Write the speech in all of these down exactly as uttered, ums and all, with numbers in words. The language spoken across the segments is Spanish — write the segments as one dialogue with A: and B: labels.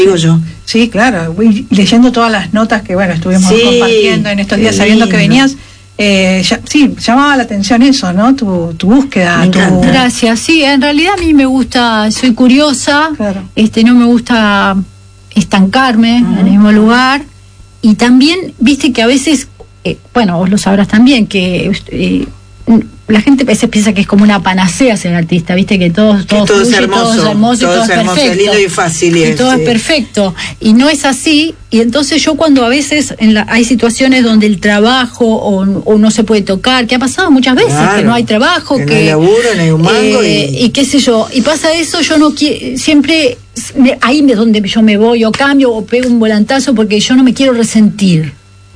A: digo yo.
B: Sí, claro, voy leyendo todas las notas que, bueno, estuvimos
A: sí,
B: compartiendo en estos días, sabiendo que venías. Eh, ya, sí, llamaba la atención eso, ¿no? Tu, tu búsqueda. Tu...
C: Gracias, sí, en realidad a mí me gusta, soy curiosa,
B: claro.
C: este, no me gusta estancarme uh-huh. en el mismo lugar, y también, viste que a veces, eh, bueno, vos lo sabrás también, que eh, la gente a veces piensa que es como una panacea ser artista, viste que todo, todo,
A: todo,
C: fluye,
A: es hermoso,
C: todo es hermoso,
A: todo,
C: todo
A: es,
C: es
A: hermoso,
C: perfecto,
A: lindo y fácil y,
C: y todo
A: sí.
C: es perfecto, y no es así. Y entonces yo cuando a veces en la, hay situaciones donde el trabajo o, o no se puede tocar, que ha pasado muchas veces, claro, que no hay trabajo,
A: que,
C: que
A: no hay laburo, no hay un mango
C: eh,
A: y...
C: y qué sé yo, y pasa eso, yo no quiero, siempre me, ahí es donde yo me voy, o cambio, o pego un volantazo, porque yo no me quiero resentir,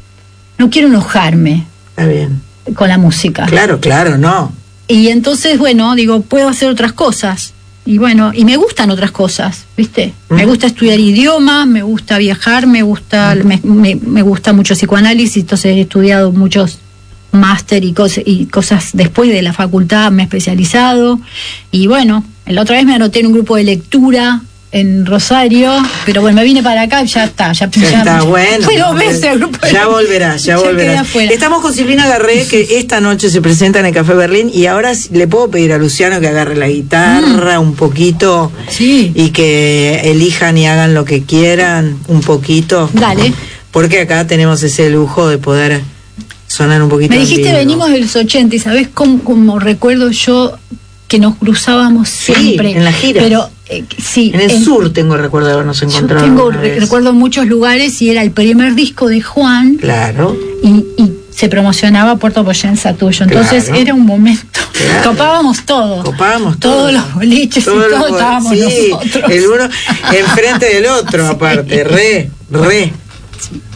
C: no quiero enojarme.
A: Está bien.
C: Con la música.
A: Claro, claro, no.
C: Y entonces, bueno, digo, puedo hacer otras cosas. Y bueno, y me gustan otras cosas, ¿viste? Uh-huh. Me gusta estudiar idiomas, me gusta viajar, me gusta uh-huh. me, me, me gusta mucho psicoanálisis, entonces he estudiado muchos máster y, cos- y cosas después de la facultad, me he especializado. Y bueno, la otra vez me anoté en un grupo de lectura en Rosario, pero bueno, me vine para acá y ya está. Ya,
A: ya, ya está, bueno.
C: Fue dos veces el grupo de
A: ya volverá, ya, ya volverá. Estamos con Silvina Garré, que esta noche se presenta en el Café Berlín, y ahora le puedo pedir a Luciano que agarre la guitarra mm. un poquito,
C: sí.
A: y que elijan y hagan lo que quieran un poquito.
C: Dale.
A: Porque acá tenemos ese lujo de poder sonar un poquito.
C: Me dijiste venimos de los ochenta, y ¿sabés cómo, cómo recuerdo yo que nos cruzábamos siempre?
A: Sí, en las giras.
C: Pero eh, sí,
A: en el
C: en,
A: sur tengo recuerdo de habernos encontrado.
C: Yo tengo re- recuerdo muchos lugares, y era el primer disco de Juan.
A: Claro.
C: Y, y se promocionaba Puerto Poyenza Tuyo. Entonces claro. Era un momento. Claro. Copábamos todo.
A: Copábamos todo.
C: Todos los boliches todos y todo estábamos
A: sí,
C: nosotros.
A: El uno enfrente del otro, aparte. Sí. Re, re.
C: Sí.